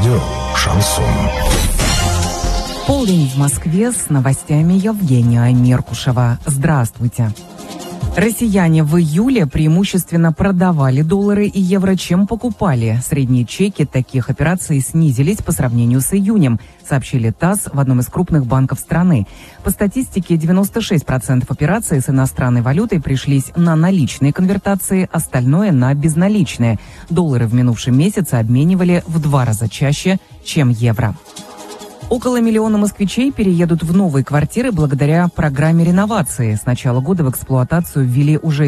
Радио «Шансон». Полдень в Москве, с новостями Евгения Меркушева. Здравствуйте. Россияне в июле преимущественно продавали доллары и евро, чем покупали. Средние чеки таких операций снизились по сравнению с июнем, сообщили ТАСС в одном из крупных банков страны. По статистике, 96% операций с иностранной валютой пришлись на наличные конвертации, остальное на безналичные. Доллары в минувшем месяце обменивали в 2 раза чаще, чем евро. Около миллиона москвичей переедут в новые квартиры благодаря программе реновации. С начала года в эксплуатацию ввели уже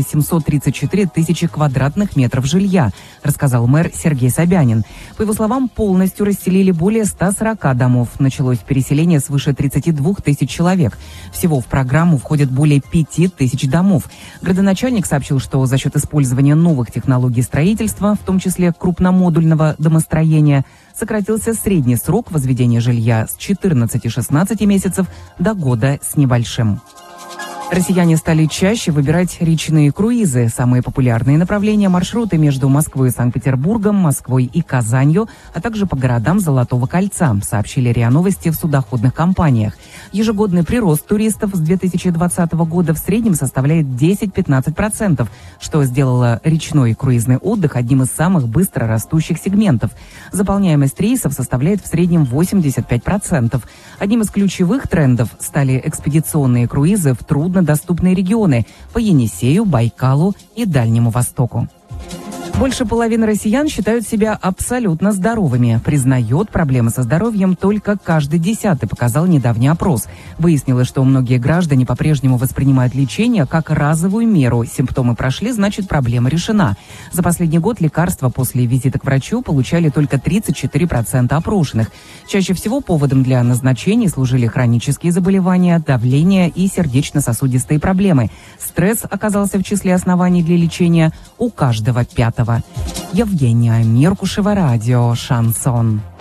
734 тысячи квадратных метров жилья, рассказал мэр Сергей Собянин. По его словам, полностью расселили более 140 домов. Началось переселение свыше 32 тысяч человек. Всего в программу входят более 5 тысяч домов. Градоначальник сообщил, что за счет использования новых технологий строительства, в том числе крупномодульного домостроения, сократился средний срок возведения жилья с 14-16 месяцев до года с небольшим. Россияне стали чаще выбирать речные круизы. Самые популярные направления — маршруты между Москвой и Санкт-Петербургом, Москвой и Казанью, а также по городам Золотого кольца, сообщили РИА Новости в судоходных компаниях. Ежегодный прирост туристов с 2020 года в среднем составляет 10-15%, что сделало речной круизный отдых одним из самых быстро растущих сегментов. Заполняемость рейсов составляет в среднем 85%. Одним из ключевых трендов стали экспедиционные круизы в труднодоступные регионы по Енисею, Байкалу и Дальнему Востоку. Больше половины россиян считают себя абсолютно здоровыми. Признает проблемы со здоровьем только каждый 10-й, показал недавний опрос. Выяснилось, что многие граждане по-прежнему воспринимают лечение как разовую меру. Симптомы прошли, значит, проблема решена. За последний год лекарства после визита к врачу получали только 34% опрошенных. Чаще всего поводом для назначений служили хронические заболевания, давление и сердечно-сосудистые проблемы. Стресс оказался в числе оснований для лечения у каждого 5-го. Евгения Меркушева, радио «Шансон».